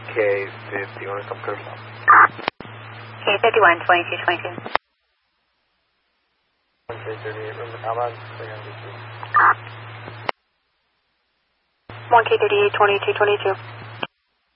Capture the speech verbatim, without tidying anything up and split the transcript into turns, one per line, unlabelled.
K fifty-one, come clear stop.
K fifty-one, twenty-two twenty-two.
three thirty-eight, remember, Alma, three hundred two.
one K thirty-eight, twenty-two twenty-two.